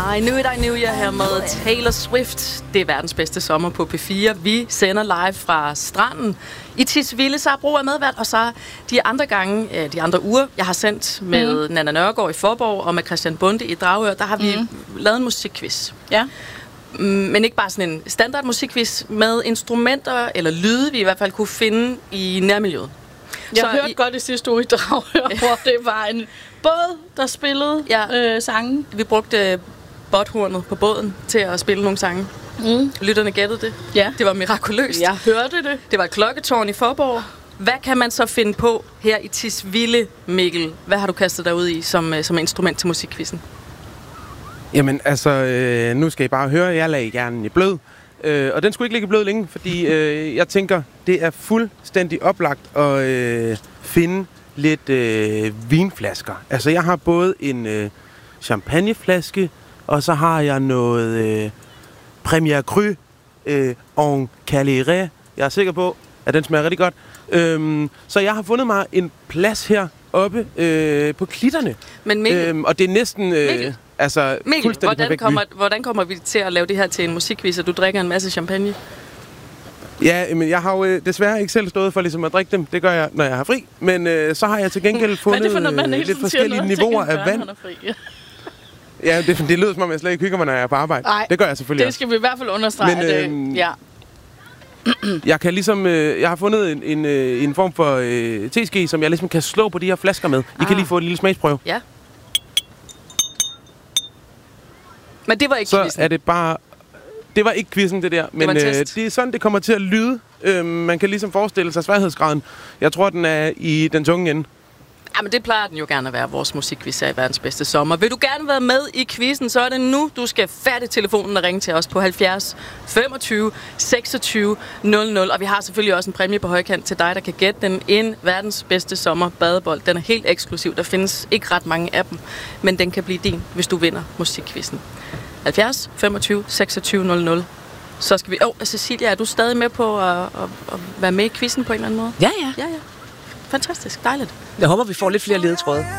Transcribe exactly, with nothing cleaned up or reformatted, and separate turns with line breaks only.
I Knew It, I Knew You her med Taylor Swift. Det er verdens bedste sommer på P fire. Vi sender live fra stranden i Tisvilde. Sara Bro er medvært, og så de andre gange, de andre uger, jeg har sendt med mm. Nanna Nørgaard i Forborg og med Christian Bonde i Dragør, der har vi mm. lavet en musikquiz.
Ja.
Men ikke bare sådan en standard musikquiz med instrumenter eller lyde, vi i hvert fald kunne finde i nærmiljøet.
Jeg så hørte i, godt i sidste uge i Dragør, hvor det var en båd, der spillede ja, øh, sange.
Vi brugte båthornet på båden til at spille nogle sange. Mm. Lytterne gættede det.
Ja.
Det var mirakuløst.
Jeg hørte det.
Det var et klokketårn i Forborg. Hvad kan man så finde på her i Tisvilde, Mikkel? Hvad har du kastet dig ud i som, som instrument til musikquizzen?
Jamen, altså, øh, nu skal I bare høre, jeg lagde hjernen i blød. Øh, og den skulle ikke ligge blød længe, fordi øh, jeg tænker, det er fuldstændig oplagt at øh, finde lidt øh, vinflasker. Altså, jeg har både en øh, champagneflaske, og så har jeg noget øh, Premier Cru øh, en Caléré. Jeg er sikker på, at den smager rigtig godt. Øhm, så jeg har fundet mig en plads her oppe øh, på klitterne.
Men Mikkel,
øhm, og det er næsten... Øh,
Mikkel,
altså,
Mikkel hvordan, kommer, hvordan kommer vi til at lave det her til en musikquiz, og du drikker en masse champagne?
Ja, men jeg har jo øh, desværre ikke selv stået for ligesom at drikke dem. Det gør jeg, når jeg har fri. Men øh, så har jeg til gengæld fundet øh, lidt forskellige niveauer af vand. Ja, det, det lyder som om, jeg slet ikke hygger mig, når jeg er på arbejde.
Ej,
det gør jeg selvfølgelig
det skal også. Vi i hvert fald understrege. Men, øh, det, ja.
Jeg kan ligesom, øh, jeg har fundet en, en, øh, en form for øh, teske, som jeg ligesom kan slå på de her flasker med. I ah. kan lige få en lille smagsprøve.
Ja. Men det var ikke
så
quizzen.
Er det bare... Det var ikke quizzen, det der. Men det, øh, det er sådan, det kommer til at lyde. Øh, man kan ligesom forestille sig sværhedsgraden. Jeg tror, den er i den tunge ende.
Ja, men det plejer den jo gerne at være, vores musikquiz er i verdens bedste sommer. Vil du gerne være med i quizzen, så er det nu, du skal færdig telefonen og ringe til os på halvfjerds femogtyve seksogtyve nul nul. Og vi har selvfølgelig også en præmie på højkant til dig, der kan gætte den. En verdens bedste sommer badebold. Den er helt eksklusiv. Der findes ikke ret mange af dem, men den kan blive din, hvis du vinder musikquizzen. halvfjerds femogtyve seksogtyve nul nul. Så skal vi... Åh, oh, Cecilia, er du stadig med på at, at, at være med i quizzen på en eller anden måde?
Ja, ja.
Ja, ja. Fantastisk. Dejligt.
Jeg håber, vi får lidt flere ledetråde.